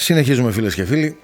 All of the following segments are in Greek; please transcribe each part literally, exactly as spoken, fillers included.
Συνεχίζουμε, φίλες και φίλοι,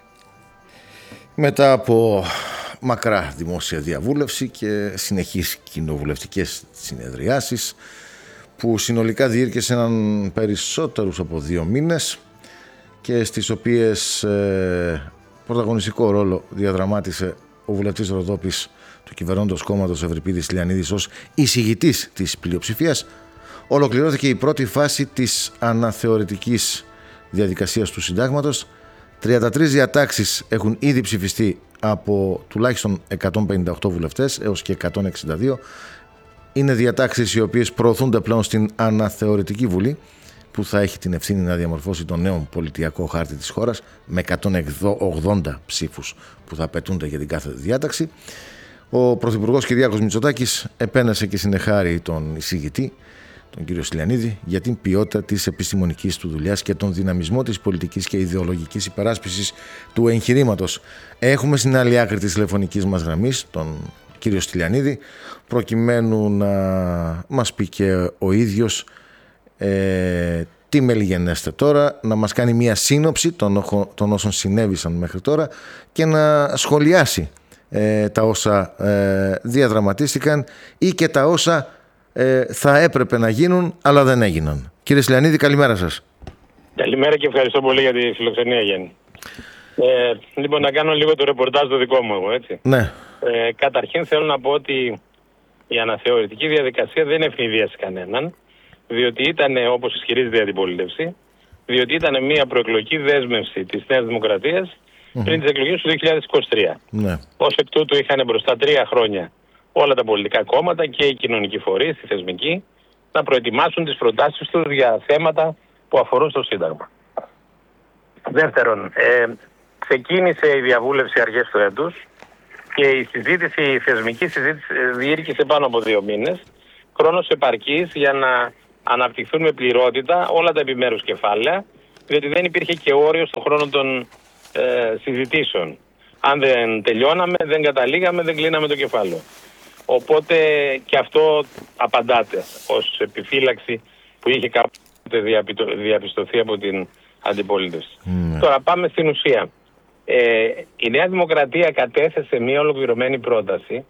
μετά από μακρά δημόσια διαβούλευση και συνεχείς κοινοβουλευτικές συνεδριάσεις που συνολικά διήρκεσαν περισσότερους από δύο μήνες και στις οποίες ε, πρωταγωνιστικό ρόλο διαδραμάτισε ο βουλευτής Ροδόπης του κυβερνώντος κόμματος Ευρυπίδης Τηλιανίδης ως εισηγητής της πλειοψηφίας, ολοκληρώθηκε η πρώτη φάση της αναθεωρητικής διαδικασίας του συντάγματος. τριάντα τρεις διατάξεις έχουν ήδη ψηφιστεί από τουλάχιστον εκατόν πενήντα οκτώ βουλευτές έως και εκατόν εξήντα δύο. Είναι διατάξεις οι οποίες προωθούνται πλέον στην αναθεωρητική βουλή, που θα έχει την ευθύνη να διαμορφώσει τον νέο πολιτιακό χάρτη της χώρας με εκατόν ογδόντα ψήφους που θα απαιτούνται για την κάθε διάταξη. Ο Πρωθυπουργός Κυριάκος Μητσοτάκης επένεσε και συνεχάρει τον εισηγητή, τον κύριο Τηλιανίδη, για την ποιότητα της επιστημονικής του δουλειάς και τον δυναμισμό της πολιτικής και ιδεολογικής υπεράσπισης του εγχειρήματος. Έχουμε στην άλλη άκρη της τηλεφωνικής μας γραμμής τον κύριο Τηλιανίδη, προκειμένου να μας πει και ο ίδιος ε, τι μελιγενέστε τώρα, να μας κάνει μια σύνοψη των, των όσων συνέβησαν μέχρι τώρα και να σχολιάσει ε, τα όσα ε, διαδραματίστηκαν ή και τα όσα ε, θα έπρεπε να γίνουν αλλά δεν έγιναν. Κύριε Τηλιανίδη, καλημέρα σας. Καλημέρα και ευχαριστώ πολύ για τη φιλοξενία, Γιάννη. Ε, λοιπόν, να κάνω λίγο το ρεπορτάζ το δικό μου εγώ, έτσι. Ναι. Ε, καταρχήν θέλω να πω ότι η αναθεωρητική διαδικασία δεν ευνηδίασε κανέναν, διότι ήταν, όπως ισχυρίζεται η αντιπολίτευση, διότι ήταν μια προεκλογική δέσμευση της Νέας Δημοκρατίας mm-hmm. πριν τις εκλογές του δύο χιλιάδες είκοσι τρία. Ναι. Ως εκ τούτου είχαν μπροστά τρία χρόνια όλα τα πολιτικά κόμματα και οι κοινωνικοί φορείς, οι θεσμικοί, να προετοιμάσουν τις προτάσεις τους για θέματα που αφορούν στο Σύνταγμα. Δεύτερον, ε, ξεκίνησε η διαβούλευση αρχές του έτους και η συζήτηση, η θεσμική συζήτηση διήρκησε πάνω από δύο μήνες, χρόνος επαρκής για να αναπτυχθούν με πληρότητα όλα τα επιμέρους κεφάλαια, διότι δεν υπήρχε και όριο στον χρόνο των ε, συζητήσεων. Αν δεν τελειώναμε, δεν καταλήγαμε, δεν κλείναμε το κεφάλαιο. Οπότε και αυτό απαντάται ως επιφύλαξη που είχε κάποτε διαπιστωθεί από την αντιπολίτευση. Mm. Τώρα πάμε στην ουσία. Ε, η Νέα Δημοκρατία κατέθεσε μια ολοκληρωμένη πρόταση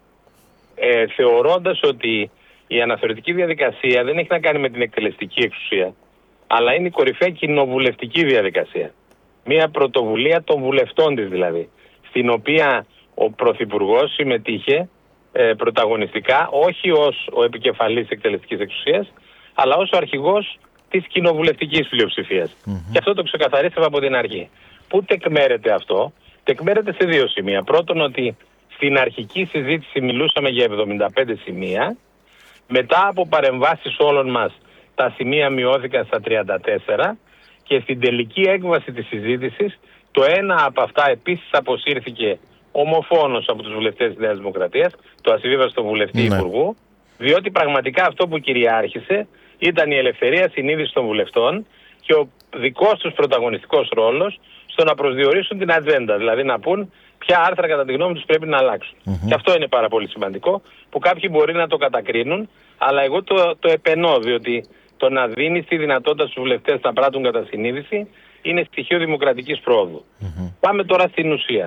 ε, θεωρώντας ότι η αναθεωρητική διαδικασία δεν έχει να κάνει με την εκτελεστική εξουσία, αλλά είναι η κορυφαία κοινοβουλευτική διαδικασία. Μια πρωτοβουλία των βουλευτών της δηλαδή, στην οποία ο Πρωθυπουργός συμμετείχε ε, πρωταγωνιστικά, όχι ως ο επικεφαλής εκτελεστικής εξουσίας, αλλά ως ο αρχηγός της κοινοβουλευτικής πλειοψηφίας. Mm-hmm. Και αυτό το ξεκαθαρίσαμε από την αρχή. Πού τεκμέρεται αυτό? Τεκμέρεται σε δύο σημεία. Πρώτον, ότι στην αρχική συζήτηση μιλούσαμε για εβδομήντα πέντε σημεία. Μετά από παρεμβάσεις όλων μας τα σημεία μειώθηκαν στα τριάντα τέσσερα και στην τελική έκβαση της συζήτησης το ένα από αυτά επίσης αποσύρθηκε ομοφόνος από τους βουλευτές της Νέας Δημοκρατίας, το ασυμβίβαστο βουλευτή mm-hmm. Υπουργού, διότι πραγματικά αυτό που κυριάρχησε ήταν η ελευθερία συνείδηση των βουλευτών και ο δικός τους πρωταγωνιστικός ρόλος στο να προσδιορίσουν την ατζέντα, δηλαδή να πούν ποια άρθρα κατά τη γνώμη τους πρέπει να αλλάξουν. Mm-hmm. Και αυτό είναι πάρα πολύ σημαντικό, που κάποιοι μπορεί να το κατακρίνουν, αλλά εγώ το, το επενώ, διότι το να δίνεις τη δυνατότητα στους βουλευτές να πράττουν κατά συνείδηση είναι στοιχείο δημοκρατικής πρόοδου. Mm-hmm. Πάμε τώρα στην ουσία.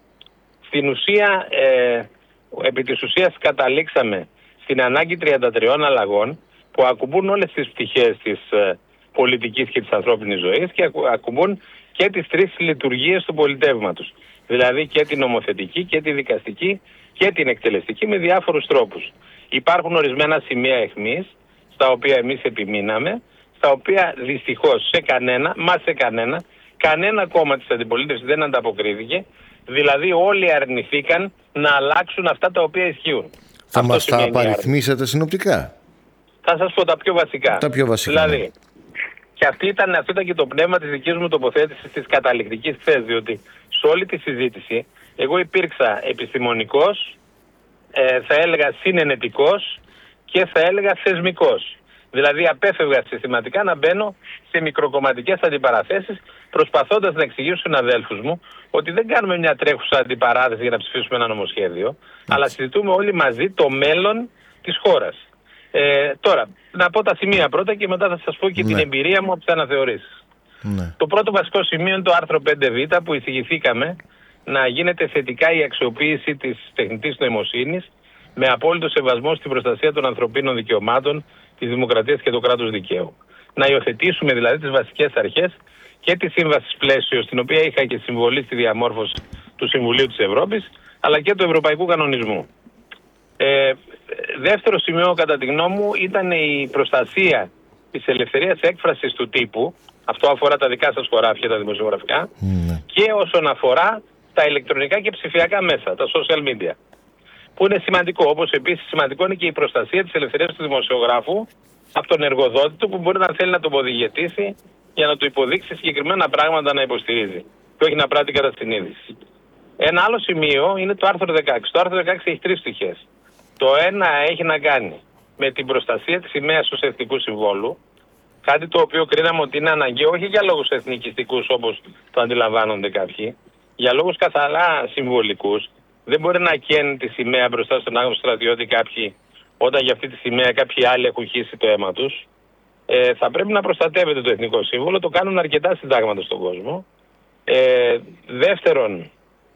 Στην ουσία, ε, επί της ουσίας καταλήξαμε στην ανάγκη τριάντα τριών αλλαγών που ακουμπούν όλες τις πτυχές της ε, πολιτικής και της ανθρώπινης ζωής και ακουμπούν και τις τρεις λειτουργίες του πολιτεύματος. Δηλαδή και την νομοθετική και τη δικαστική και την εκτελεστική με διάφορους τρόπους. Υπάρχουν ορισμένα σημεία αιχμής, στα οποία εμείς επιμείναμε, στα οποία δυστυχώς σε κανένα, μα σε κανένα, κανένα κόμμα της αντιπολίτευσης δεν ανταποκρίθηκε, δηλαδή όλοι αρνηθήκαν να αλλάξουν αυτά τα οποία ισχύουν. Θα μας τα απαριθμίσετε συνοπτικά? Θα σας πω τα πιο βασικά. Τα πιο βασικά. Δηλαδή, ναι. Και αυτή ήταν, αυτό ήταν και το πνεύμα της δικής μου τοποθέτησης της καταληκτικής θέσης, διότι σε όλη τη συζήτηση εγώ υπήρξα επιστημονικός, ε, θα έλεγα συνενετικός και θα έλεγα θεσμικός. Δηλαδή απέφευγα συστηματικά να μπαίνω σε μικροκομματικές αντιπαραθέσεις, προσπαθώντας να εξηγήσω στους αδέλφους μου ότι δεν κάνουμε μια τρέχουσα αντιπαράθεση για να ψηφίσουμε ένα νομοσχέδιο, mm. αλλά συζητούμε όλοι μαζί το μέλλον της χώρας. Ε, τώρα, να πω τα σημεία πρώτα και μετά θα σας πω και mm. την εμπειρία μου από τις αναθεωρήσεις. Ναι. Το πρώτο βασικό σημείο είναι το άρθρο πέντε β που εισηγηθήκαμε να γίνεται θετικά η αξιοποίηση της τεχνητής νοημοσύνης με απόλυτο σεβασμό στην προστασία των ανθρωπίνων δικαιωμάτων, της δημοκρατίας και του κράτους δικαίου. Να υιοθετήσουμε δηλαδή τις βασικές αρχές και τη σύμβαση πλαίσιο, στην οποία είχα και συμβολή στη διαμόρφωση του Συμβουλίου της Ευρώπης, αλλά και του Ευρωπαϊκού Κανονισμού. Ε, δεύτερο σημείο, κατά τη γνώμη μου, ήταν η προστασία της ελευθερίας έκφρασης του τύπου. Αυτό αφορά τα δικά σας χωράφια, τα δημοσιογραφικά, mm. και όσον αφορά τα ηλεκτρονικά και ψηφιακά μέσα, τα social media. Που είναι σημαντικό. Όπως επίσης σημαντικό είναι και η προστασία της ελευθερίας του δημοσιογράφου από τον εργοδότη του, που μπορεί να θέλει να το αποδιγετήσει για να του υποδείξει συγκεκριμένα πράγματα να υποστηρίζει και όχι να πράττει κατά συνείδηση. Ένα άλλο σημείο είναι το άρθρο δεκαέξι. Το άρθρο δεκαέξι έχει τρεις πτυχές. Το ένα έχει να κάνει με την προστασία της σημαίας ως εθνικού συμβόλου, κάτι το οποίο κρίναμε ότι είναι αναγκαίο όχι για λόγους εθνικιστικούς όπως το αντιλαμβάνονται κάποιοι, για λόγους καθαρά συμβολικούς. Δεν μπορεί να καίνει τη σημαία μπροστά στον άγνωστο στρατιώτη κάποιοι, όταν για αυτή τη σημαία κάποιοι άλλοι έχουν χύσει το αίμα τους. Ε, θα πρέπει να προστατεύεται το εθνικό σύμβολο, το κάνουν αρκετά συντάγματα στον κόσμο. Ε, δεύτερον,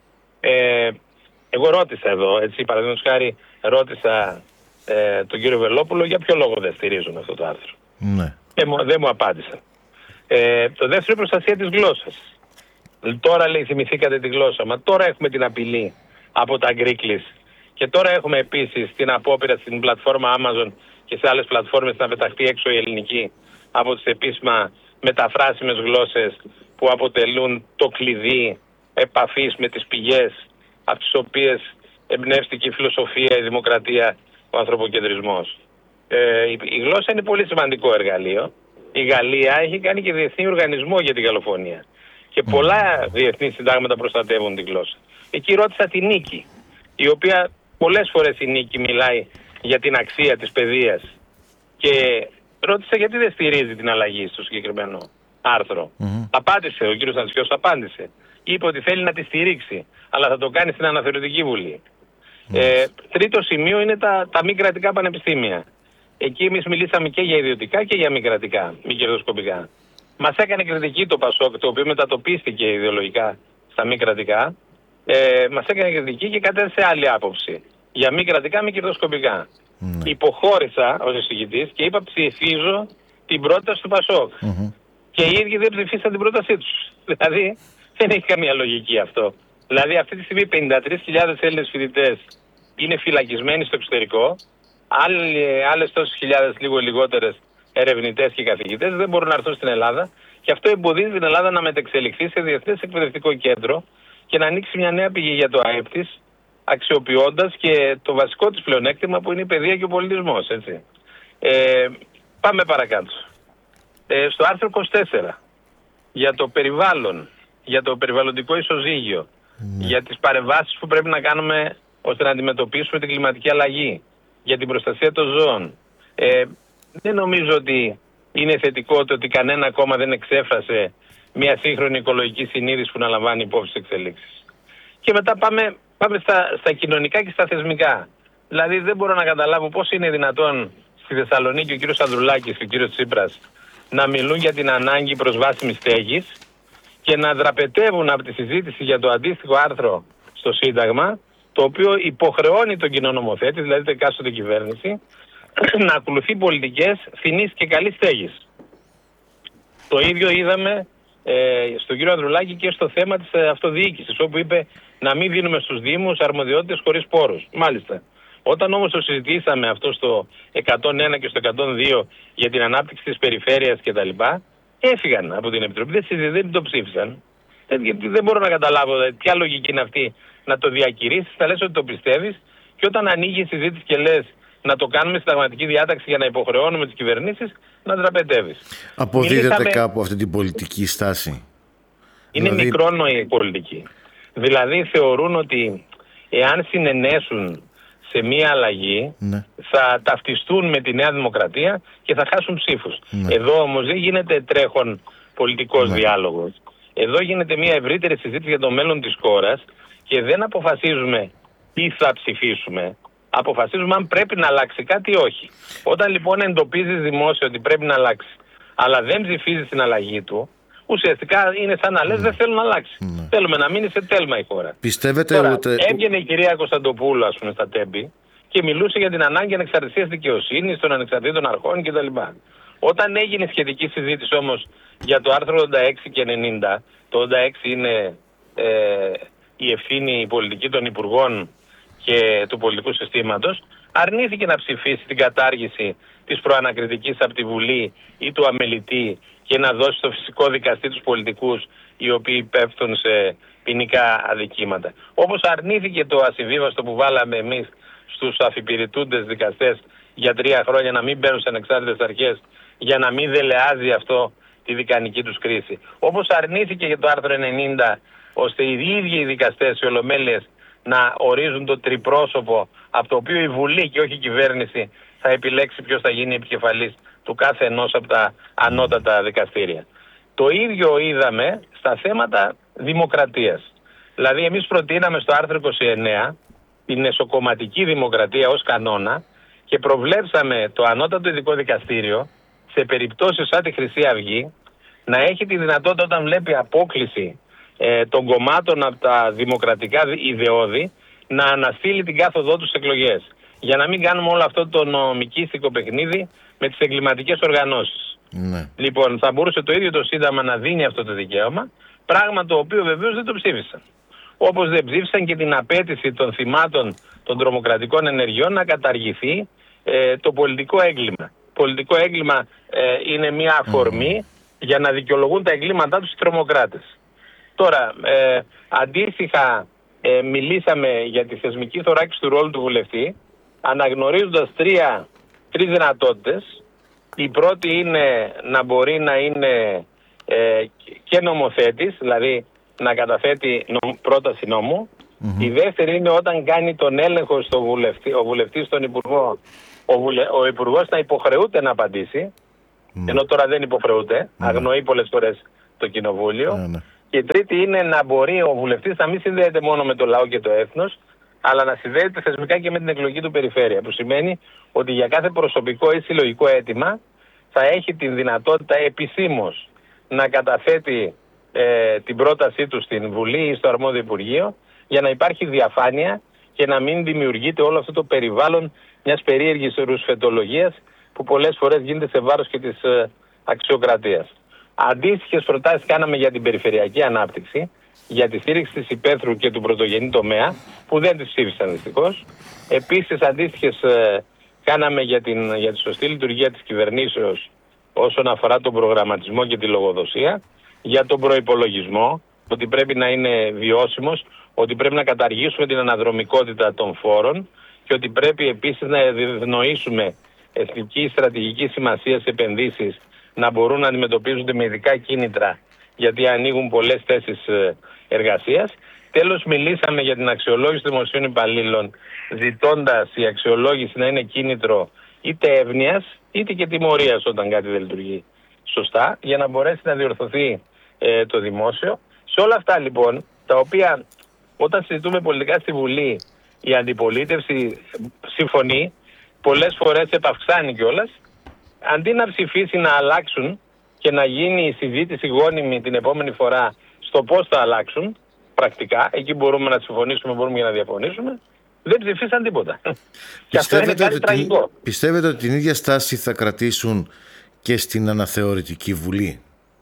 ε, εγώ ρώτησα εδώ, έτσι, παραδείγματος χάρη, ρώτησα ε, τον κύριο Βελόπουλο για ποιο λόγο δεν στηρίζουν αυτό το άρθρο. Ναι. Ε, δεν μου απάντησαν. Ε, το δεύτερο είναι η προστασία της γλώσσας. Τώρα, λέει, θυμηθήκατε τη γλώσσα, μα τώρα έχουμε την απειλή από τα Greeklist και τώρα έχουμε επίσης την απόπειρα στην πλατφόρμα Amazon και σε άλλες πλατφόρμες να πεταχτεί έξω η ελληνική από τις επίσημα μεταφράσιμες γλώσσες που αποτελούν το κλειδί επαφής με τις πηγές από τις οποίες εμπνεύστηκε η φιλοσοφία, η δημοκρατία, ο ανθρωποκεντρισμός. Ε, η, η γλώσσα είναι πολύ σημαντικό εργαλείο. Η Γαλλία έχει κάνει και διεθνή οργανισμό για την γαλλοφωνία και πολλά διεθνή συντάγματα προστατεύουν τη γλώσσα. Εκεί ρώτησα τη Νίκη, η οποία πολλές φορές η Νίκη μιλάει για την αξία της παιδείας και ρώτησα γιατί δεν στηρίζει την αλλαγή στο συγκεκριμένο άρθρο. Mm-hmm. Απάντησε, ο κύριος Αντσιός απάντησε. Είπε ότι θέλει να τη στηρίξει, αλλά θα το κάνει στην Αναθεωρητική Βουλή. Mm-hmm. Ε, τρίτο σημείο είναι τα, τα μη κρατικά πανεπιστήμια. Εκεί εμείς μιλήσαμε και για ιδιωτικά και για μη κρατικά, μη κερδοσκοπικά. Μας έκανε κριτική το ΠΑΣΟΚ, το οποίο μετατοπίστηκε ιδεολογικά στα μη κρατικά. Ε, μας έκανε κριτική και κατέθεσε άλλη άποψη για μη κρατικά, μη κερδοσκοπικά. Mm. Υποχώρησα ως εισηγητής και είπα ψηφίζω την πρόταση του ΠΑΣΟΚ. Mm-hmm. Και οι ίδιοι δεν ψηφίσαν την πρότασή τους. Δηλαδή δεν έχει καμία λογική αυτό. Δηλαδή αυτή τη στιγμή πενήντα τρεις χιλιάδες Έλληνες φοιτητές είναι φυλακισμένοι στο εξωτερικό. Άλλες τόσες χιλιάδες, λίγο λιγότερες, ερευνητές και καθηγητές δεν μπορούν να έρθουν στην Ελλάδα. Και αυτό εμποδίζει την Ελλάδα να μετεξελιχθεί σε διεθνές εκπαιδευτικό κέντρο και να ανοίξει μια νέα πηγή για το ΑΕΠ της, αξιοποιώντας και το βασικό της πλεονέκτημα που είναι η παιδεία και ο πολιτισμός. Έτσι. Ε, πάμε παρακάτω. Ε, στο άρθρο είκοσι τέσσερα για το περιβάλλον, για το περιβαλλοντικό ισοζύγιο, mm. για τις παρεμβάσεις που πρέπει να κάνουμε ώστε να αντιμετωπίσουμε την κλιματική αλλαγή, για την προστασία των ζώων. Ε, δεν νομίζω ότι είναι θετικό το ότι κανένα κόμμα δεν εξέφρασε μια σύγχρονη οικολογική συνείδηση που να λαμβάνει υπόψη τις εξελίξεις. Και μετά πάμε, πάμε στα, στα κοινωνικά και στα θεσμικά. Δηλαδή δεν μπορώ να καταλάβω πώς είναι δυνατόν στη Θεσσαλονίκη ο κύριος Ανδρουλάκης και ο κύριος Τσίπρας να μιλούν για την ανάγκη προσβάσιμης στέγης και να δραπετεύουν από τη συζήτηση για το αντίστοιχο άρθρο στο Σύνταγμα, το οποίο υποχρεώνει τον κοινό νομοθέτη, δηλαδή την εκάστοτε κυβέρνηση, να ακολουθεί πολιτικές φθηνής και καλής στέγης. Το ίδιο είδαμε ε, στον κύριο Ανδρουλάκη και στο θέμα της ε, αυτοδιοίκησης, όπου είπε να μην δίνουμε στους Δήμους αρμοδιότητες χωρίς πόρους. Μάλιστα. Όταν όμως το συζητήσαμε αυτό στο εκατόν ένα και στο εκατόν δύο για την ανάπτυξη της περιφέρειας κτλ., έφυγαν από την Επιτροπή, δεν, δεν το ψήφισαν. Δεν, δεν μπορώ να καταλάβω δηλαδή, ποια λογική είναι αυτή να το διακηρύσεις, θα λες ότι το πιστεύεις και όταν ανοίγει η συζήτηση και λες να το κάνουμε συνταγματική διάταξη για να υποχρεώνουμε τις κυβερνήσεις, να δραπετεύεις. Αποδίδεται Μιλήσαμε... κάπου αυτή την πολιτική στάση. Είναι δηλαδή... μικρόνοη η πολιτική. Δηλαδή θεωρούν ότι εάν συνενέσουν σε μία αλλαγή, ναι, θα ταυτιστούν με τη Νέα Δημοκρατία και θα χάσουν ψήφους. Ναι. Εδώ όμως δεν γίνεται τρέχον πολιτικός ναι. διάλογος. Εδώ γίνεται μία ευρύτερη συζήτηση για το μέλλον της χώρας και δεν αποφασίζουμε τι θα ψηφίσουμε. Αποφασίζουμε αν πρέπει να αλλάξει κάτι ή όχι. Όταν λοιπόν εντοπίζεις δημόσια ότι πρέπει να αλλάξει, αλλά δεν ψηφίζεις την αλλαγή του, ουσιαστικά είναι σαν να λες ναι. δεν θέλουν να αλλάξει. Ναι. Θέλουμε να μείνει σε τέλμα η χώρα. Πιστεύετε Τώρα, ούτε... έβγαινε η κυρία Κωνσταντοπούλου, ας πούμε, στα Τέμπη και μιλούσε για την ανάγκη ανεξαρτησίας δικαιοσύνης, των ανεξαρτήτων αρχών κτλ. Όταν έγινε σχετική συζήτηση όμως για το άρθρο ογδόντα έξι και ενενήντα, το ογδόντα έξι είναι ε, η ευθύνη πολιτική των υπουργών και του πολιτικού συστήματος, αρνήθηκε να ψηφίσει την κατάργηση της προανακριτικής από τη Βουλή ή του αμελητή και να δώσει στο φυσικό δικαστή τους πολιτικούς οι οποίοι πέφτουν σε ποινικά αδικήματα. Όπως αρνήθηκε το ασυμβίβαστο που βάλαμε εμείς στους αφιπηρετούντες δικαστές για τρία χρόνια να μην μπαίνουν σε ανεξάρτητες αρχές για να μην δελεάζει αυτό τη δικανική τους κρίση. Όπως αρνήθηκε για το άρθρο ενενήντα ώστε οι ίδιοι οι δικαστές, οι ολομέλειες, να ορίζουν το τριπρόσωπο από το οποίο η Βουλή και όχι η κυβέρνηση θα επιλέξει ποιος θα γίνει επικεφαλής του κάθε ενός από τα ανώτατα δικαστήρια. Το ίδιο είδαμε στα θέματα δημοκρατίας. Δηλαδή εμείς προτείναμε στο άρθρο είκοσι εννέα την εσωκομματική δημοκρατία ως κανόνα και προβλέψαμε το ανώτατο ειδικό δικαστήριο σε περιπτώσεις σαν τη Χρυσή Αυγή να έχει τη δυνατότητα όταν βλέπει απόκλιση ε, των κομμάτων από τα δημοκρατικά ιδεώδη να αναστείλει την κάθοδό τους στις εκλογές. Για να μην κάνουμε όλο αυτό το νομικίστικο παιχνίδι με τις εγκληματικές οργανώσεις. Ναι. Λοιπόν, θα μπορούσε το ίδιο το Σύνταγμα να δίνει αυτό το δικαίωμα, πράγμα το οποίο βεβαίως δεν το ψήφισαν. Όπως δεν ψήφισαν και την απέτηση των θυμάτων των τρομοκρατικών ενεργειών να καταργηθεί ε, το πολιτικό έγκλημα. Πολιτικό έγκλημα ε, είναι μια αφορμή mm. για να δικαιολογούν τα εγκλήματά τους οι τρομοκράτες. Τώρα, ε, αντίστοιχα ε, μιλήσαμε για τη θεσμική θωράκιση του ρόλου του βουλευτή, αναγνωρίζοντας τρία, τρεις δυνατότητες. Η πρώτη είναι να μπορεί να είναι ε, και νομοθέτης, δηλαδή να καταθέτει νομ, πρόταση νόμου. Mm-hmm. Η δεύτερη είναι όταν κάνει τον έλεγχο στο βουλευτή, ο βουλευτής στον υπουργό, ο, βουλε, ο υπουργός να υποχρεούται να απαντήσει, mm. ενώ τώρα δεν υποχρεούται, mm. αγνοεί πολλές φορές το κοινοβούλιο. Mm. Και η τρίτη είναι να μπορεί ο βουλευτής να μην συνδέεται μόνο με το λαό και το έθνος, αλλά να συνδέεται θεσμικά και με την εκλογή του περιφέρεια, που σημαίνει ότι για κάθε προσωπικό ή συλλογικό αίτημα θα έχει την δυνατότητα επισήμως να καταθέτει ε, την πρότασή του στην Βουλή ή στο αρμόδιο Υπουργείο για να υπάρχει διαφάνεια και να μην δημιουργείται όλο αυτό το περιβάλλον μιας περίεργης ρουσφετολογίας που πολλές φορές γίνεται σε βάρος και της ε, αξιοκρατίας. Αντίστοιχες προτάσεις κάναμε για την περιφερειακή ανάπτυξη, για τη στήριξη της υπαίθρου και του πρωτογενή τομέα, που δεν τις ψήφισαν δυστυχώς. Επίσης, αντίστοιχες ε, κάναμε για, την, για τη σωστή λειτουργία της κυβερνήσεως όσον αφορά τον προγραμματισμό και τη λογοδοσία, για τον προϋπολογισμό, ότι πρέπει να είναι βιώσιμος, ότι πρέπει να καταργήσουμε την αναδρομικότητα των φόρων και ότι πρέπει επίσης να ευνοήσουμε εθνική στρατηγική σημασία σε επενδύσεις να μπορούν να αντιμετωπίζονται με ειδικά κίνητρα, γιατί ανοίγουν πολλές θέσεις εργασίας. Τέλος, μιλήσαμε για την αξιολόγηση δημοσίων υπαλλήλων, ζητώντας η αξιολόγηση να είναι κίνητρο είτε εύνοιας είτε και τιμωρίας όταν κάτι δεν λειτουργεί σωστά, για να μπορέσει να διορθωθεί ε, το δημόσιο. Σε όλα αυτά λοιπόν, τα οποία όταν συζητούμε πολιτικά στη Βουλή η αντιπολίτευση συμφωνεί, πολλές φορές επαυξάνει κιόλας, αντί να ψηφίσει να αλλάξουν και να γίνει η συζήτηση γόνιμη την επόμενη φορά στο πώς θα αλλάξουν πρακτικά, εκεί μπορούμε να συμφωνήσουμε, μπορούμε και να διαφωνήσουμε, δεν ψηφίσαν τίποτα. Και αυτό είναι κάτι τραγικό. Πιστεύετε ότι την ίδια στάση θα κρατήσουν και στην αναθεωρητική Βουλή?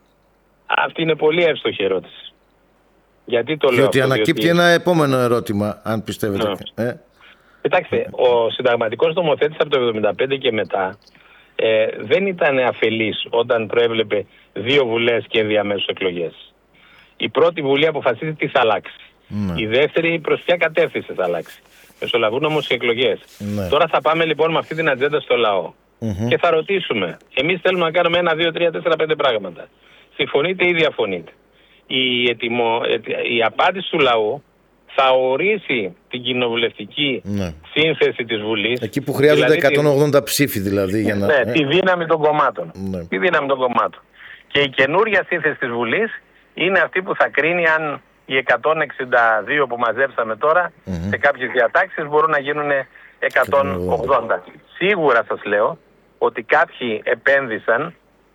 Αυτή είναι πολύ εύστοχη ερώτηση. Γιατί το λέω? Διότι ανακύπτει διότι... ένα επόμενο ερώτημα, αν πιστεύετε. Ναι. Ε? Κοιτάξτε, ο συνταγματικός νομοθέτης από το εβδομήντα πέντε και μετά ε, δεν ήταν αφελής όταν προέβλεπε δύο βουλές και ενδιαμέσους εκλογές. Η πρώτη βουλή αποφασίζει τι θα αλλάξει. Ναι. Η δεύτερη προς ποια κατεύθυνση θα αλλάξει. Μεσολαβούν όμως οι εκλογές. Ναι. Τώρα θα πάμε λοιπόν με αυτή την ατζέντα στο λαό. Mm-hmm. Και θα ρωτήσουμε, εμείς θέλουμε να κάνουμε ένα, δύο, τρία, τέσσερα, πέντε πράγματα. Συμφωνείτε ή διαφωνείτε? Η, ετοιμο, η απάντηση του λαού θα ορίσει την κοινοβουλευτική ναι. σύνθεση της Βουλής. Εκεί που χρειάζονται δηλαδή, εκατόν ογδόντα ψήφοι δηλαδή. Για να... Ναι, τη δύναμη των κομμάτων. Ναι. Τη δύναμη των κομμάτων. Και η καινούρια σύνθεση της Βουλής είναι αυτή που θα κρίνει αν οι εκατόν εξήντα δύο που μαζέψαμε τώρα mm-hmm. σε κάποιες διατάξεις μπορούν να γίνουν εκατόν ογδόντα. Σίγουρα σας λέω ότι κάποιοι επένδυσαν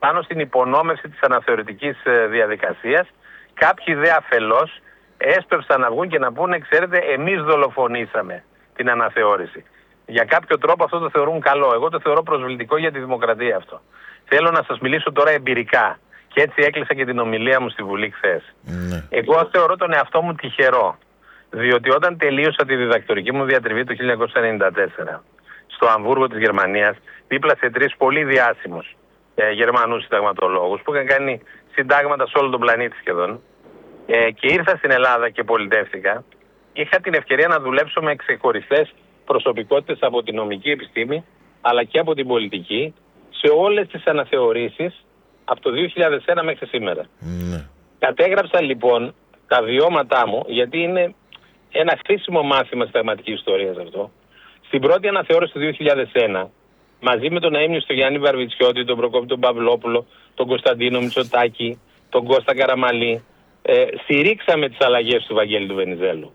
πάνω στην υπονόμευση της αναθεωρητικής διαδικασίας. Κάποιοι δε αφελώς έσπευσαν να βγουν και να πούνε, ξέρετε, εμείς δολοφονήσαμε την αναθεώρηση. Για κάποιο τρόπο αυτό το θεωρούν καλό. Εγώ το θεωρώ προσβλητικό για τη δημοκρατία αυτό. Θέλω να σας μιλήσω τώρα εμπειρικά. Και έτσι έκλεισα και την ομιλία μου στη Βουλή χθες. Mm. Εγώ θεωρώ τον εαυτό μου τυχερό. Διότι όταν τελείωσα τη διδακτορική μου διατριβή το χίλια εννιακόσια ενενήντα τέσσερα στο Αμβούργο της Γερμανίας, δίπλα σε τρεις πολύ διάσημους ε, Γερμανούς συνταγματολόγους που είχαν κάνει συντάγματα σε όλο τον πλανήτη σχεδόν, ε, και ήρθα στην Ελλάδα και πολιτεύτηκα, είχα την ευκαιρία να δουλέψω με ξεχωριστές προσωπικότητες από την νομική επιστήμη αλλά και από την πολιτική σε όλες τις αναθεωρήσεις από το δύο χιλιάδες ένα μέχρι σήμερα. Mm. Κατέγραψα λοιπόν τα βιώματά μου, γιατί είναι ένα χρήσιμο μάθημα συνταγματικής ιστορίας αυτό. Στην πρώτη αναθεώρηση του δύο χιλιάδες ένα, μαζί με τον αείμνηστο Γιάννη Βαρβιτσιώτη, τον Προκόπη τον Παυλόπουλο, τον Κωνσταντίνο Μητσοτάκη, τον Κώστα Καραμαλή, ε, στηρίξαμε τις αλλαγές του Βαγγέλη του Βενιζέλου.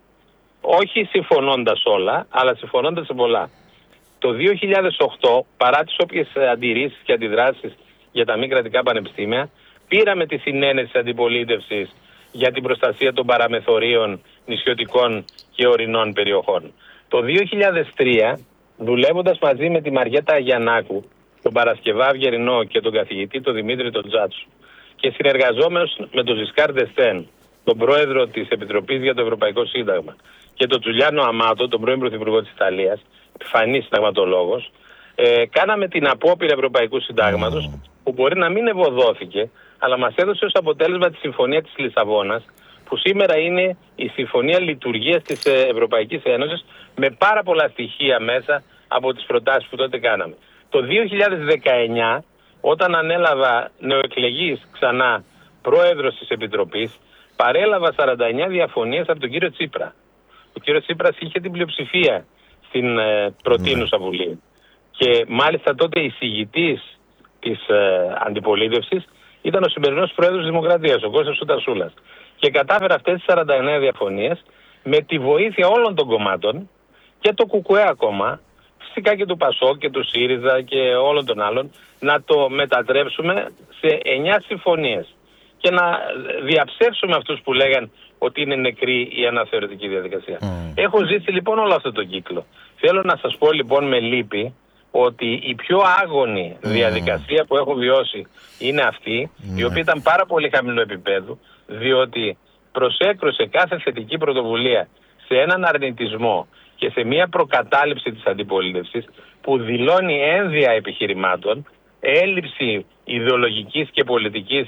Όχι συμφωνώντας όλα, αλλά συμφωνώντας σε πολλά. Το δύο χιλιάδες οκτώ, παρά τις όποιες αντιρρήσεις και αντιδράσεις για τα μη κρατικά πανεπιστήμια, πήραμε τη συνένεση της αντιπολίτευσης για την προστασία των παραμεθορίων, νησιωτικών και ορεινών περιοχών. Το δύο χιλιάδες τρία, δουλεύοντας μαζί με τη Μαριέτα Αγιαννάκου, τον Παρασκευά Αυγερινό και τον καθηγητή τον Δημήτρη τον Τζάτσου, και συνεργαζόμενος με τον Ζισκάρ Ντεστέν, τον πρόεδρο της Επιτροπής για το Ευρωπαϊκό Σύνταγμα, και τον Τζουλιάνο Αμάτο, τον πρώην Πρωθυπουργό της Ιταλίας, επιφανής συνταγματολόγος, ε, κάναμε την απόπειρα Ευρωπαϊκού Συντάγματος, που μπορεί να μην ευωδόθηκε, αλλά μας έδωσε ως αποτέλεσμα τη Συμφωνία της Λισαβόνας, που σήμερα είναι η Συμφωνία Λειτουργίας της Ευρωπαϊκής Ένωσης, με πάρα πολλά στοιχεία μέσα από τις προτάσεις που τότε κάναμε. Το δύο χιλιάδες δεκαεννιά, όταν ανέλαβα νεοεκλεγής ξανά πρόεδρος της Επιτροπής, παρέλαβα σαράντα εννιά διαφωνίες από τον κύριο Τσίπρα. Ο κύριος Τσίπρας είχε την πλειοψηφία στην ε, προτείνουσα Βουλή. Και μάλιστα τότε εισηγητής της ε, αντιπολίτευσης ήταν ο σημερινός πρόεδρος της Δημοκρατίας, ο Κώστας Σουτασούλας. Και κατάφερε αυτές τις σαράντα εννιά διαφωνίες με τη βοήθεια όλων των κομμάτων και το ΚΚΕ ακόμα, φυσικά και του ΠΑΣΟΚ και του ΣΥΡΙΖΑ και όλων των άλλων, να το μετατρέψουμε σε εννιά συμφωνίες και να διαψεύσουμε αυτούς που λέγαν ότι είναι νεκρή η αναθεωρητική διαδικασία. Mm. Έχω ζήσει λοιπόν όλο αυτό το κύκλο. Θέλω να σας πω λοιπόν με λύπη ότι η πιο άγωνη mm. διαδικασία που έχω βιώσει είναι αυτή, mm. η οποία ήταν πάρα πολύ χαμηλού επίπεδου, διότι προσέκρουσε κάθε θετική πρωτοβουλία σε έναν αρνητισμό και σε μια προκατάληψη της αντιπολίτευσης που δηλώνει ένδια επιχειρημάτων, έλλειψη ιδεολογικής και πολιτικής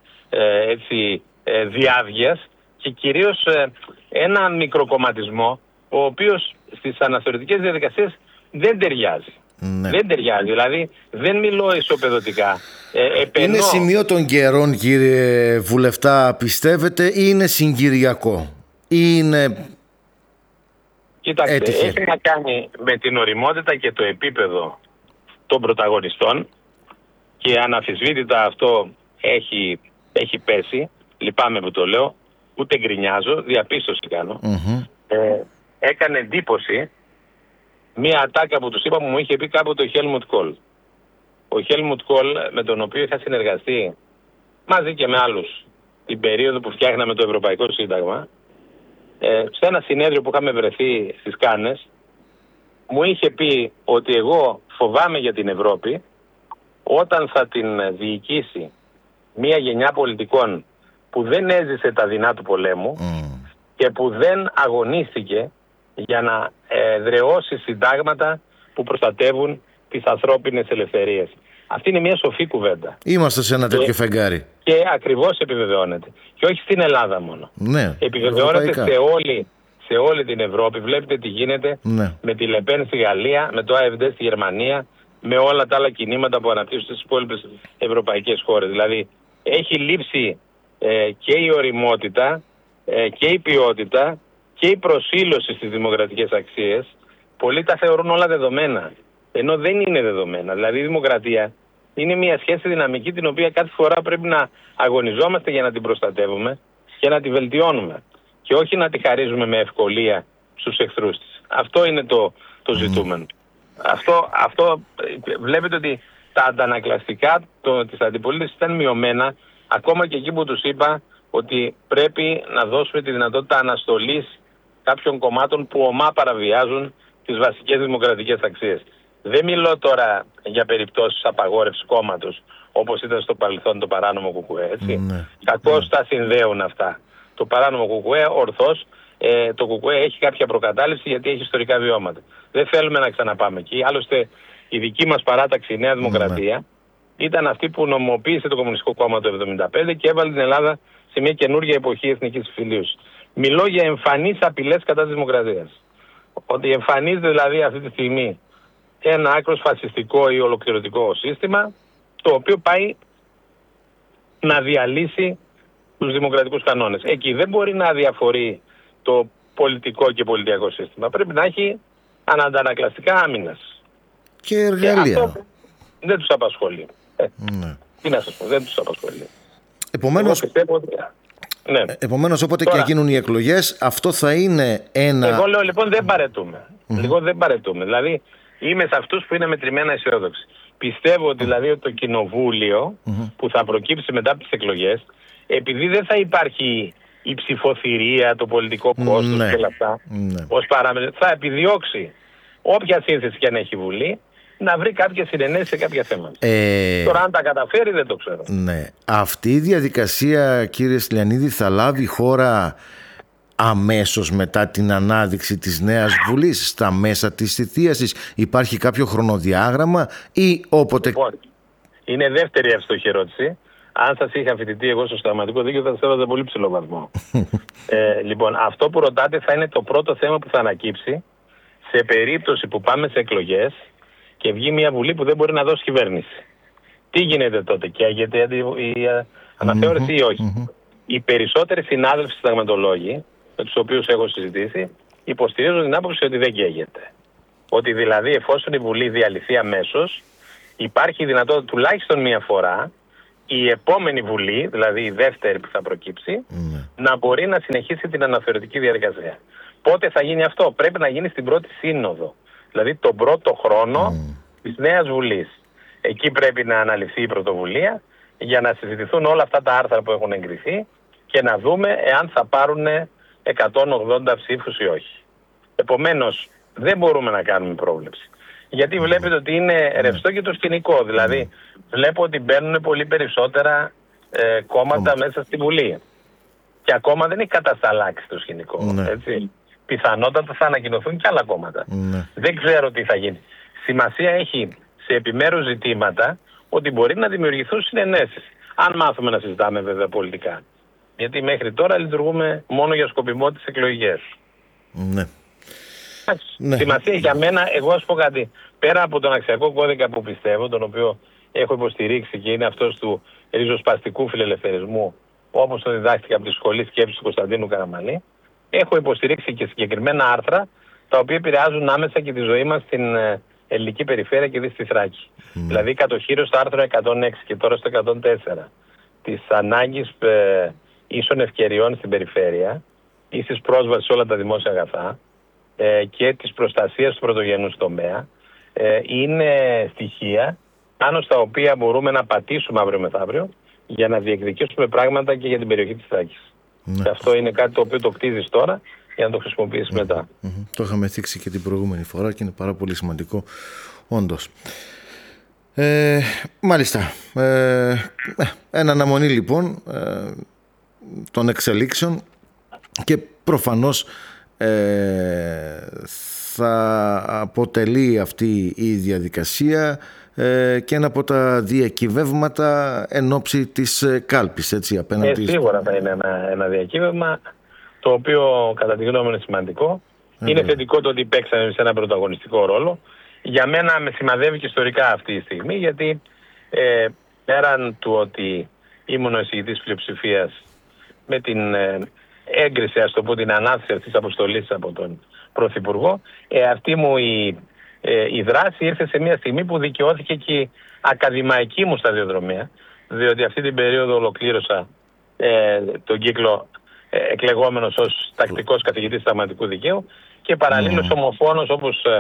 ε, έτσι, ε, διάβγειας και κυρίως ε, ένα μικροκομματισμό ο οποίος στις αναθεωρητικές διαδικασίες δεν ταιριάζει. Ναι. Δεν ταιριάζει, δηλαδή δεν μιλώ ισοπεδωτικά. Ε, επενώ... Είναι σημείο των καιρών, κύριε Βουλευτά, πιστεύετε, ή είναι συγκυριακό, ή είναι... Κοιτάξτε, έτυχε. Έχει να κάνει με την ωριμότητα και το επίπεδο των πρωταγωνιστών και αναμφισβήτητα αυτό έχει, έχει πέσει. Λυπάμαι που το λέω, ούτε γκρινιάζω, διαπίστωση κάνω. Mm-hmm. Ε, έκανε εντύπωση μία ατάκα που τους είπα που μου είχε πει κάποτε ο Χέλμουτ Κόλ. Ο Χέλμουτ Κόλ, με τον οποίο είχα συνεργαστεί μαζί και με άλλους την περίοδο που φτιάχναμε το Ευρωπαϊκό Σύνταγμα, ε, σε ένα συνέδριο που είχαμε βρεθεί στις Κάνες, μου είχε πει ότι εγώ φοβάμαι για την Ευρώπη όταν θα την διοικήσει μία γενιά πολιτικών που δεν έζησε τα δεινά του πολέμου mm. και που δεν αγωνίστηκε για να ε, δρεώσει συντάγματα που προστατεύουν τις ανθρώπινες ελευθερίες. Αυτή είναι μια σοφή κουβέντα. Είμαστε σε ένα τέτοιο φεγγάρι. Και ακριβώς επιβεβαιώνεται. Και όχι στην Ελλάδα μόνο. Ναι, επιβεβαιώνεται σε όλη, σε όλη την Ευρώπη. Βλέπετε τι γίνεται ναι. με τη Λεπέν στη Γαλλία, με το AfD στη Γερμανία, με όλα τα άλλα κινήματα που αναπτύσσουν στις υπόλοιπες ευρωπαϊκές χώρες. Δηλαδή έχει λείψει ε, και η ωριμότητα ε, και η ποιότητα και η προσήλωση στις δημοκρατικές αξίες. Πολλοί τα θεωρούν όλα δεδομένα, ενώ δεν είναι δεδομένα. Δηλαδή η δημοκρατία είναι μια σχέση δυναμική την οποία κάθε φορά πρέπει να αγωνιζόμαστε για να την προστατεύουμε και να τη βελτιώνουμε και όχι να τη χαρίζουμε με ευκολία στους εχθρούς της. Αυτό είναι το, το ζητούμενο. Mm. Αυτό, αυτό βλέπετε ότι τα αντανακλαστικά της αντιπολίτευσης ήταν μειωμένα, ακόμα και εκεί που τους είπα ότι πρέπει να δώσουμε τη δυνατότητα αναστολής κάποιων κομμάτων που ομά παραβιάζουν τις βασικές δημοκρατικές αξίες. Δεν μιλώ τώρα για περιπτώσεις απαγόρευσης κόμματος, όπως ήταν στο παρελθόν το παράνομο Κουκουέ, έτσι. Ναι. Κακώς ναι. τα συνδέουν αυτά. Το παράνομο Κουκουέ, ορθώς, ε, το Κουκουέ έχει κάποια προκατάληψη γιατί έχει ιστορικά βιώματα. Δεν θέλουμε να ξαναπάμε εκεί. Άλλωστε, η δική μας παράταξη, η Νέα Δημοκρατία, ναι. ήταν αυτή που νομιμοποίησε το Κομμουνιστικό Κόμμα το εβδομήντα πέντε και έβαλε την Ελλάδα σε μια καινούργια εποχή εθνικής συμφιλίωσης. Μιλώ για εμφανείς απειλές κατά της δημοκρατίας. Ότι εμφανίζεται δηλαδή αυτή τη στιγμή ένα άκρος φασιστικό ή ολοκληρωτικό σύστημα, το οποίο πάει να διαλύσει τους δημοκρατικούς κανόνες. Εκεί δεν μπορεί να αδιαφορεί το πολιτικό και πολιτιακό σύστημα. Πρέπει να έχει αναντανακλαστικά άμυνας. Και εργαλεία. Και αυτό δεν τους απασχολεί. Ε, ναι. Τι να σας πω, δεν τους απασχολεί. Επομένως, ότι... ναι. επομένως όποτε Τώρα, και γίνουν οι εκλογές, αυτό θα είναι ένα... Εγώ λέω λοιπόν δεν παρετούμε. Mm-hmm. Λοιπόν δεν παρετούμε. Δηλαδή είμαι σε αυτούς που είναι μετρημένα αισιόδοξοι. Πιστεύω ότι δηλαδή ότι το κοινοβούλιο mm-hmm. που θα προκύψει μετά από τις εκλογές, επειδή δεν θα υπάρχει η ψηφοθυρία, το πολιτικό κόστος ναι. και όλα αυτά, ναι. ως παράμετρο, θα επιδιώξει όποια σύνθεση και αν έχει Βουλή να βρει κάποια συνενέσεις σε κάποια θέματα. Ε... Τώρα αν τα καταφέρει δεν το ξέρω. Ναι. Αυτή η διαδικασία, κύριε Στυλιανίδη, θα λάβει χώρα αμέσως μετά την ανάδειξη της νέας Βουλής, στα μέσα της θητείας? Υπάρχει κάποιο χρονοδιάγραμμα ή όποτε... Λοιπόν, είναι δεύτερη εύστοχη ερώτηση. Αν σας είχα φοιτητή εγώ στο συνταγματικό δίκαιο θα σας έβαζα πολύ ψηλό βαθμό. ε, λοιπόν, αυτό που ρωτάτε θα είναι το πρώτο θέμα που θα ανακύψει σε περίπτωση που πάμε σε εκλογές και βγει μια Βουλή που δεν μπορεί να δώσει κυβέρνηση. Τι γίνεται τότε, και αγεται η αναθεώρηση mm-hmm, ή όχι? Mm-hmm. Οι περισσότεροι συνάδελφοι συνταγματολόγοι, με τους οποίους έχω συζητήσει, υποστηρίζουν την άποψη ότι δεν καίγεται. Ότι δηλαδή εφόσον η Βουλή διαλυθεί αμέσως, υπάρχει δυνατότητα τουλάχιστον μία φορά η επόμενη Βουλή, δηλαδή η δεύτερη που θα προκύψει, mm. να μπορεί να συνεχίσει την αναθεωρητική διαδικασία. Πότε θα γίνει αυτό? Πρέπει να γίνει στην πρώτη σύνοδο. Δηλαδή τον πρώτο χρόνο mm. της νέας Βουλής. Εκεί πρέπει να αναλυθεί η πρωτοβουλία για να συζητηθούν όλα αυτά τα άρθρα που έχουν εγκριθεί και να δούμε εάν θα πάρουν εκατόν ογδόντα ψήφους ή όχι. Επομένως, δεν μπορούμε να κάνουμε πρόβλεψη. Γιατί βλέπετε ότι είναι ρευστό και το σκηνικό. Δηλαδή, βλέπω ότι μπαίνουν πολύ περισσότερα ε, κόμματα Κόμμα. μέσα στη Βουλή. Και ακόμα δεν έχει κατασταλάξει το σκηνικό. Ναι. Έτσι. Πιθανότατα θα ανακοινωθούν και άλλα κόμματα. Ναι. Δεν ξέρω τι θα γίνει. Σημασία έχει σε επιμέρους ζητήματα ότι μπορεί να δημιουργηθούν συνενέσεις. Αν μάθουμε να συζητάμε βέβαια πολιτικά. Γιατί μέχρι τώρα λειτουργούμε μόνο για σκοπιμότητες εκλογικές. Ναι. Ναι. Σημασία για μένα, εγώ ας πω κάτι. Πέρα από τον αξιακό κώδικα που πιστεύω, τον οποίο έχω υποστηρίξει και είναι αυτός του ριζοσπαστικού φιλελευθερισμού, όπως το διδάχτηκα από τη Σχολή Σκέψης του Κωνσταντίνου Καραμανλή, έχω υποστηρίξει και συγκεκριμένα άρθρα τα οποία επηρεάζουν άμεσα και τη ζωή μας στην ελληνική περιφέρεια και δι στη Θράκη. Mm. Δηλαδή κατοχύρωση στο άρθρο εκατόν έξι και τώρα στο εκατόν τέσσερα της ανάγκης ε, ίσων ευκαιριών στην περιφέρεια, ίσης πρόσβασης σε όλα τα δημόσια αγαθά ε, και της προστασίας του πρωτογενούς τομέα, ε, είναι στοιχεία πάνω στα οποία μπορούμε να πατήσουμε αύριο μεθαύριο για να διεκδικήσουμε πράγματα και για την περιοχή της Θράκης. Ναι. Και αυτό είναι κάτι το οποίο το κτίζεις τώρα για να το χρησιμοποιήσεις mm-hmm. μετά. Mm-hmm. Το είχαμε θίξει και την προηγούμενη φορά και είναι πάρα πολύ σημαντικό όντως. Ε, μάλιστα. Ε, εν αναμονή λοιπόν ε, των εξελίξεων και προφανώς ε, θα αποτελεί αυτή η διαδικασία ε, και ένα από τα διακυβεύματα εν ώψη της κάλπης, έτσι, απέναντι... Ε, σίγουρα θα είναι ένα, ένα διακύβευμα το οποίο κατά τη γνώμη είναι σημαντικό. Ε, είναι θετικό το ότι παίξανε σε ένα πρωταγωνιστικό ρόλο. Για μένα με σημαδεύει και ιστορικά αυτή τη στιγμή, γιατί ε, πέραν του ότι ήμουν ο εισηγητής πλειοψηφίας με την ε, έγκριση, ας το πω, την ανάθεση αυτής της αποστολής από τον Πρωθυπουργό, ε, αυτή μου η, ε, η δράση ήρθε σε μια στιγμή που δικαιώθηκε και η ακαδημαϊκή μου σταδιοδρομία, διότι αυτή την περίοδο ολοκλήρωσα ε, τον κύκλο ε, εκλεγόμενος ως τακτικός καθηγητής συνταγματικού δικαίου και παραλλήλως mm. ομοφόνος, όπως ε,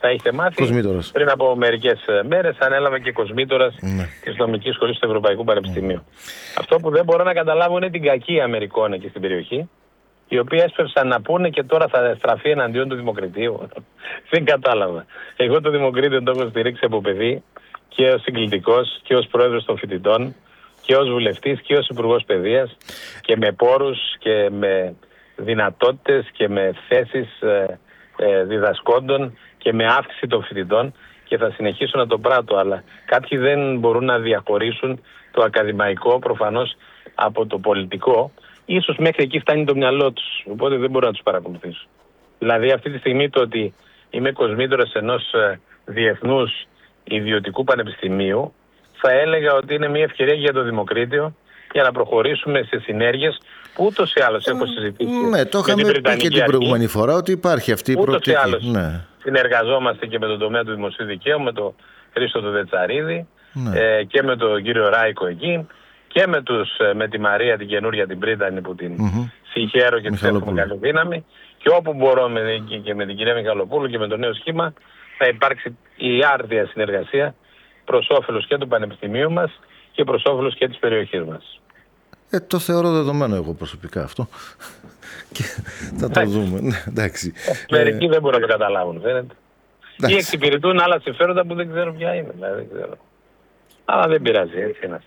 Θα έχετε μάθει. Κοσμήτωρας. Πριν από μερικές μέρες ανέλαβε και κοσμήτωρας ναι. της νομικής σχολής του Ευρωπαϊκού Πανεπιστημίου. Mm. Αυτό που δεν μπορώ να καταλάβω είναι την κακή Αμερικών εκεί στην περιοχή, οι οποίοι έσπευσαν να πούνε και τώρα θα στραφεί εναντίον του Δημοκρατίου. Δεν κατάλαβα. Εγώ το Δημοκρίτιο το έχω στηρίξει από παιδί και ως συγκλητικός και ως πρόεδρος των φοιτητών και ως βουλευτής και ως υπουργός παιδείας και με πόρους και με δυνατότητες και με θέσεις ε, ε, διδασκόντων και με αύξηση των φοιτητών και θα συνεχίσω να το πράττω, αλλά κάποιοι δεν μπορούν να διαχωρίσουν το ακαδημαϊκό προφανώς από το πολιτικό. Ίσως μέχρι εκεί φτάνει το μυαλό τους, οπότε δεν μπορώ να τους παρακολουθήσω. Δηλαδή αυτή τη στιγμή το ότι είμαι κοσμήτωρας ενός ε, διεθνούς ιδιωτικού πανεπιστημίου, θα έλεγα ότι είναι μια ευκαιρία για το Δημοκρίτιο για να προχωρήσουμε σε συνέργειες που ούτως ή άλλως έχω συζητήσει. Ναι, το είχαμε πει και την προηγούμενη φορά ότι υπάρχει αυτή η προοπτική. Ούτως ή άλλως ναι. συνεργαζόμαστε και με τον τομέα του δημοσίου δικαίου, με τον Χρήστο του Δετσαρίδη ναι. ε, και με τον κύριο Ράικο εκεί και με, τους, με τη Μαρία την καινούρια την Πρίτανη που την mm-hmm. συγχαίρω και της έχουμε καλή δύναμη, και όπου μπορώ με, και με την κυρία Μιχαλοπούλου και με το νέο σχήμα θα υπάρξει η άρδια συνεργασία προς όφελος και του Πανεπιστημίου μας και προς όφελος και της περιοχής μας. Ε, το θεωρώ δεδομένο εγώ προσωπικά αυτό. Και θα το δούμε. Ναι, εντάξει. Μερικοί ε, δεν μπορούν να το καταλάβουν, φαίνεται. Ή εξυπηρετούν άλλα συμφέροντα που δεν ξέρω ποια είναι. Δηλαδή, δεν ξέρω. Αλλά δεν πειράζει, έτσι είναι.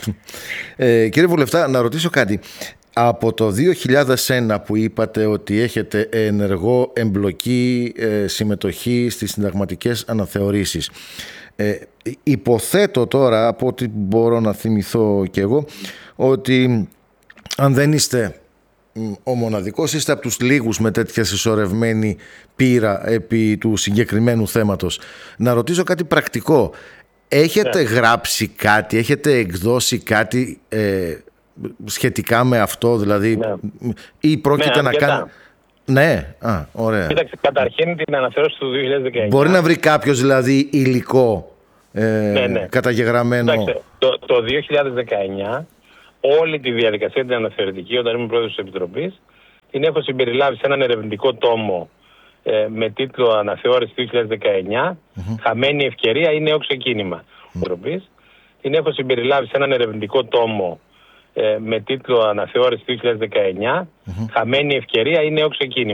Ε, κύριε Βουλευτά, να ρωτήσω κάτι. Από το δύο χιλιάδες ένα που είπατε ότι έχετε ενεργό εμπλοκή, ε, συμμετοχή στις συνταγματικές αναθεωρήσεις, ε, υποθέτω τώρα, από ό,τι μπορώ να θυμηθώ κι εγώ, ότι αν δεν είστε ο μοναδικός, είστε από τους λίγους με τέτοια συσσωρευμένη πείρα επί του συγκεκριμένου θέματος. Να ρωτήσω κάτι πρακτικό. Έχετε yeah. γράψει κάτι, έχετε εκδώσει κάτι ε, σχετικά με αυτό, δηλαδή, yeah. ή πρόκειται yeah, να κάνει... Ναι, α, ωραία. Κοίταξε, καταρχήν την αναθεώρηση του δύο χιλιάδες δεκαεννιά. Μπορεί να βρει κάποιος δηλαδή υλικό ε, ναι, ναι. καταγεγραμμένο. Κοίταξε, το, το δύο χιλιάδες δεκαεννιά όλη τη διαδικασία την αναθεωρητική, όταν ήμουν πρόεδρος της Επιτροπής, την έχω συμπεριλάβει σε έναν ερευνητικό τόμο ε, με τίτλο Αναθεώρηση δύο χιλιάδες δεκαεννιά, mm-hmm. Χαμένη ευκαιρία ή νέο ξεκίνημα. Mm-hmm. Την έχω συμπεριλάβει σε έναν ερευνητικό τόμο ε, με τίτλο Αναθεώρηση δύο χιλιάδες δεκαεννιά, mm-hmm. Χαμένη ευκαιρία ή νέο ξεκίνημα.